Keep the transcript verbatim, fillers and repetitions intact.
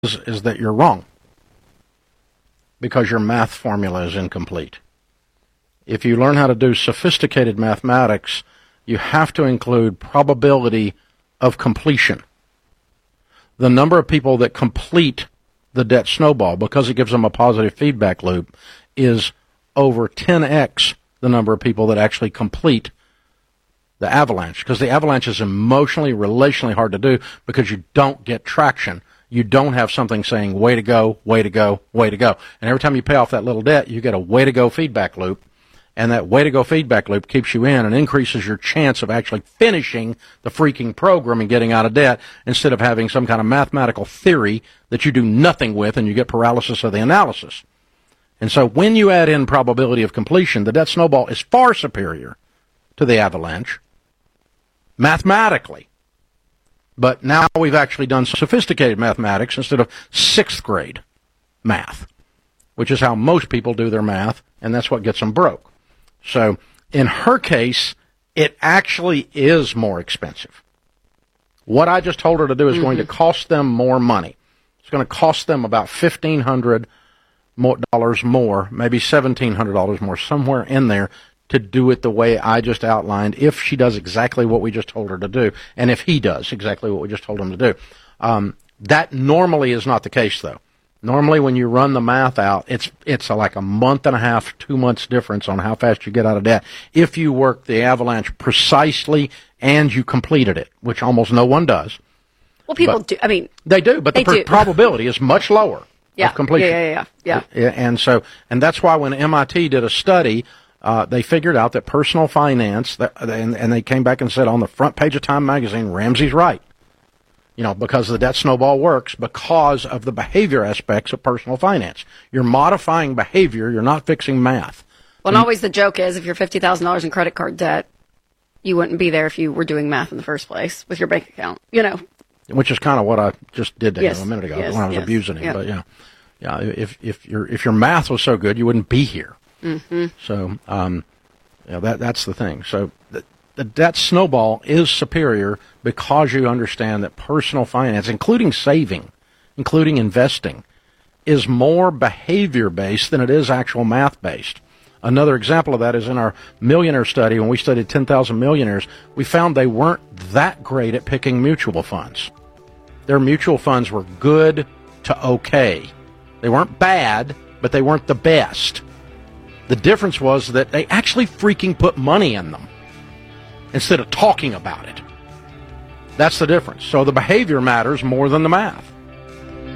is, is that you're wrong because your math formula is incomplete. If you learn how to do sophisticated mathematics, you have to include probability of completion. The number of people that complete the debt snowball, because it gives them a positive feedback loop, is over ten x the number of people that actually complete the avalanche, because the avalanche is emotionally, relationally hard to do because you don't get traction. You don't have something saying, way to go, way to go, way to go. And every time you pay off that little debt, you get a way to go feedback loop. And that way to go feedback loop keeps you in and increases your chance of actually finishing the freaking program and getting out of debt, instead of having some kind of mathematical theory that you do nothing with and you get paralysis of the analysis. And so when you add in probability of completion, the debt snowball is far superior to the avalanche mathematically. But now we've actually done sophisticated mathematics instead of sixth grade math, which is how most people do their math, and that's what gets them broke. So in her case, it actually is more expensive. What I just told her to do is mm-hmm. going to cost them more money. It's going to cost them about fifteen hundred dollars more, maybe seventeen hundred dollars more, somewhere in there, to do it the way I just outlined, if she does exactly what we just told her to do, and if he does exactly what we just told him to do. Um, that normally is not the case, though. Normally, when you run the math out, it's it's a, like a month and a half, two months difference on how fast you get out of debt if you work the avalanche precisely and you completed it, which almost no one does. Well, people but do. I mean, they do, but the pr- probability is much lower yeah. of completion. Yeah, yeah, yeah, yeah. And so, and that's why when M I T did a study, uh, they figured out that personal finance, that, and, and they came back and said on the front page of Time magazine, Ramsey's right. You know, because the debt snowball works because of the behavior aspects of personal finance. You're modifying behavior. You're not fixing math. Well, and always the joke is if you're fifty thousand dollars in credit card debt, you wouldn't be there if you were doing math in the first place with your bank account, you know. Which is kind of what I just did to yes. him a minute ago yes. when I was yes. abusing him. Yeah. But, yeah, yeah. if, if, your, if your math was so good, you wouldn't be here. Mm-hmm. So um, yeah, that that's the thing. So the, the debt snowball is superior because you understand that personal finance, including saving, including investing, is more behavior-based than it is actual math-based. Another example of that is in our millionaire study. When we studied ten thousand millionaires, we found they weren't that great at picking mutual funds. Their mutual funds were good to okay. They weren't bad, but they weren't the best. The difference was that they actually freaking put money in them instead of talking about it. That's the difference. So the behavior matters more than the math.